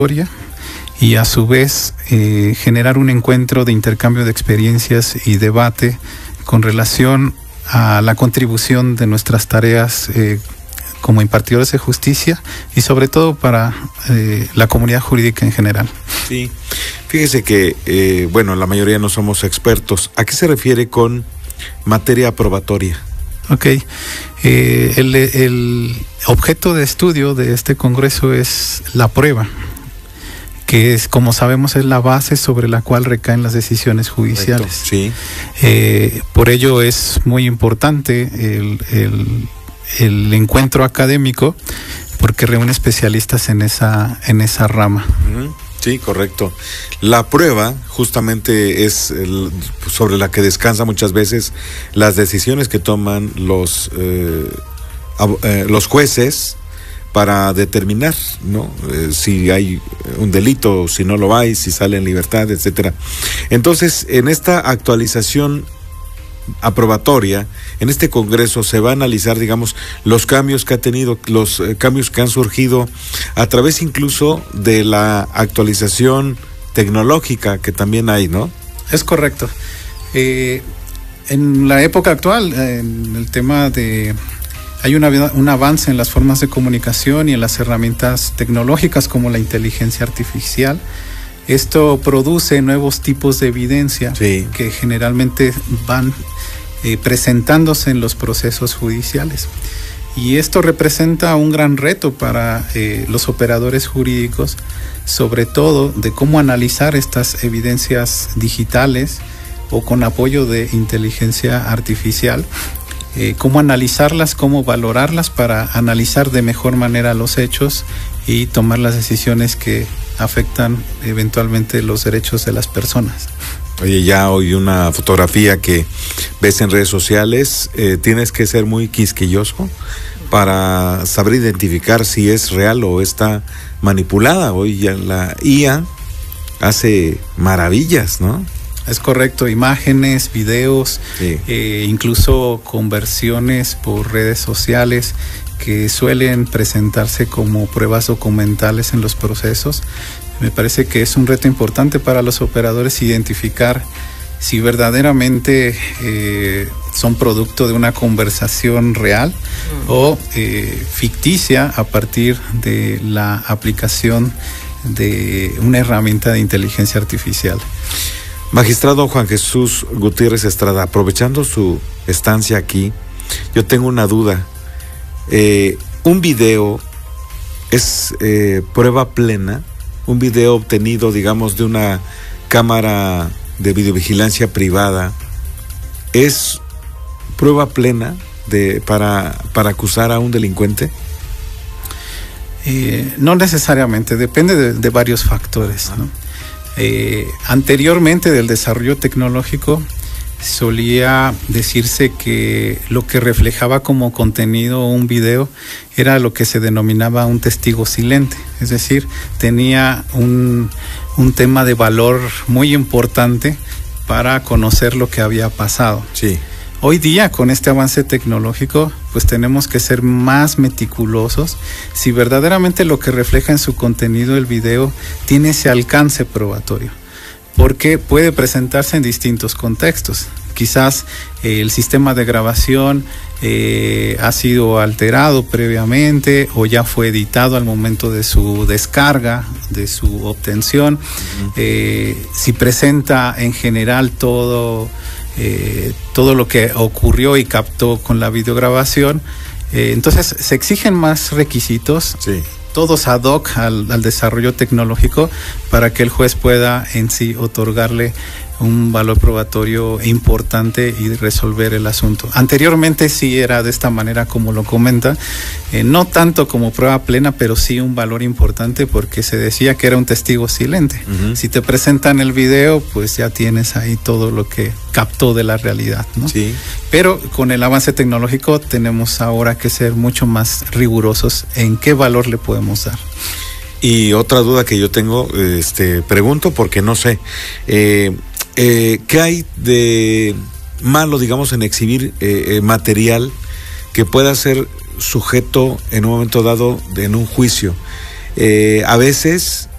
y a su vez generar un encuentro de intercambio de experiencias y debate con relación a la contribución de nuestras tareas como impartidores de justicia y sobre todo para la comunidad jurídica en general. Sí, fíjese que, bueno, la mayoría no somos expertos. ¿A qué se refiere con materia aprobatoria? Ok, el objeto de estudio de este congreso es la prueba, que es, como sabemos, es la base sobre la cual recaen las decisiones judiciales. Sí. Por ello es muy importante el encuentro académico, porque reúne especialistas en esa rama. Sí, correcto. La prueba justamente es sobre la que descansa muchas veces las decisiones que toman los jueces para determinar, ¿no? Si hay un delito, si no lo hay, si sale en libertad, etcétera. Entonces, en esta actualización aprobatoria, en este congreso se va a analizar, digamos, los cambios que ha tenido, los cambios que han surgido a través incluso de la actualización tecnológica que también hay, ¿no? Es correcto. En la época actual, en el tema de... hay un avance en las formas de comunicación y en las herramientas tecnológicas como la inteligencia artificial. Esto produce nuevos tipos de evidencia, sí, que generalmente van presentándose en los procesos judiciales. Y esto representa un gran reto para los operadores jurídicos, sobre todo de cómo analizar estas evidencias digitales o con apoyo de inteligencia artificial. Cómo analizarlas, cómo valorarlas para analizar de mejor manera los hechos y tomar las decisiones que afectan eventualmente los derechos de las personas. Oye, ya hoy una fotografía que ves en redes sociales, tienes que ser muy quisquilloso para saber identificar si es real o está manipulada. Hoy ya la IA hace maravillas, ¿no? Es correcto, imágenes, videos, sí, incluso conversiones por redes sociales que suelen presentarse como pruebas documentales en los procesos. Me parece que es un reto importante para los operadores identificar si verdaderamente son producto de una conversación real o ficticia a partir de la aplicación de una herramienta de inteligencia artificial. Magistrado Juan Jesús Gutiérrez Estrada, aprovechando su estancia aquí, yo tengo una duda. ¿Un video es prueba plena? ¿Un video obtenido, digamos, de una cámara de videovigilancia privada es prueba plena para acusar a un delincuente? No necesariamente, depende de varios factores, ¿no? Anteriormente del desarrollo tecnológico solía decirse que lo que reflejaba como contenido un video era lo que se denominaba un testigo silente, es decir, tenía un tema de valor muy importante para conocer lo que había pasado. Sí. Hoy día, con este avance tecnológico, pues tenemos que ser más meticulosos si verdaderamente lo que refleja en su contenido el video tiene ese alcance probatorio, porque puede presentarse en distintos contextos. Quizás el sistema de grabación ha sido alterado previamente o ya fue editado al momento de su descarga, de su obtención. Si presenta en general todo lo que ocurrió y captó con la videograbación, entonces se exigen más requisitos, sí, todos ad hoc al desarrollo tecnológico para que el juez pueda en sí otorgarle un valor probatorio importante y resolver el asunto. Anteriormente sí era de esta manera como lo comenta, no tanto como prueba plena, pero sí un valor importante porque se decía que era un testigo silente. Si te presentan el video, pues ya tienes ahí todo lo que captó de la realidad, ¿no? Sí. Pero con el avance tecnológico tenemos ahora que ser mucho más rigurosos en qué valor le podemos dar. Y otra duda que yo tengo, pregunto porque no sé, ¿qué hay de malo, digamos, en exhibir material que pueda ser sujeto en un momento dado en un juicio? A veces